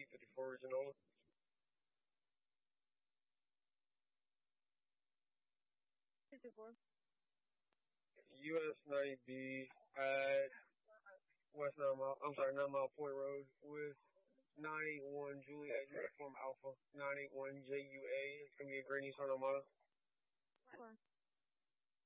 54 original. 54. US 90B at West 9 Mile, I'm sorry, 9 Mile Point Road with 981 Juliet Uniform Alpha, 981 JUA. It's going to be a Great Nissan Armada.